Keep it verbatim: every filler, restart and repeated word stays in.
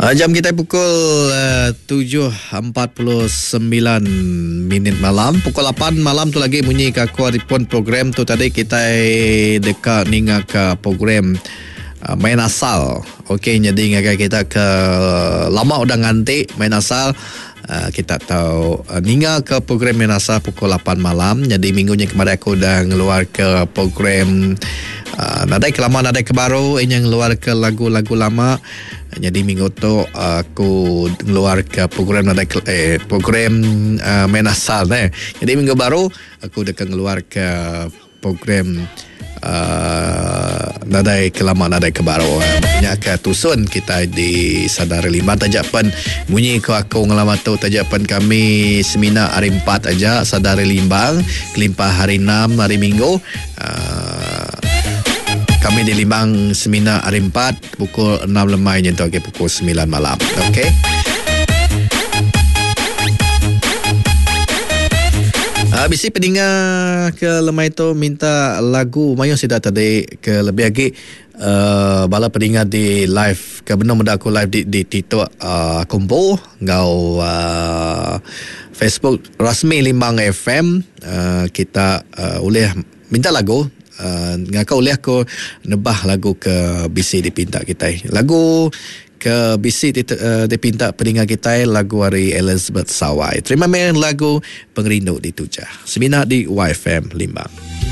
Uh, jam kita pukul uh, tujuh empat puluh sembilan minit malam. Pukul lapan malam tu lagi bunyi ke kuaripun program tu tadi kita dekat ninga ke program uh, main asal. Okey, jadi ngagai kita ke lama udah nganti main asal. Uh, kita tahu uh, ninga ke program main asal pukul lapan malam. Jadi minggunya kemarin aku dah ngeluar ke program uh, nadai ke lama nadai ke baru yang ngeluar ke lagu-lagu lama. Jadi minggu tu aku keluar ke program nadai eh, program uh, main asal eh. Jadi minggu baru aku dah keluar ke program uh, nadai ke lama nadai ke baru. Maknanya ke tusun kita di Sadari Limbang tajapan bunyi ke aku ngalamat tu tajapan kami seminar hari empat aja Sadari Limbang kelimpah hari enam hari Minggu. Uh, Kami di Limbang seminar hari empat pukul enam lemai nyentuh ke pukul sembilan malam. Okey. Uh, bisi pendengar ke lemai tu minta lagu mayu sudah tadi ke lebih lagi uh, bala pendengar di live ke benar muda aku live di di TikTok uh, Kompo ngau uh, Facebook rasmi Limbang F M uh, kita uh, boleh minta lagu. Uh, ngakau oleh aku nebah lagu ke B C dipinta kita. Lagu ke B C uh, dipinta pendengar kita lagu hari Elizabeth Sawai. Terima kasih lagu Pengrindu di Tuja. Seminar di Y F M Limbang.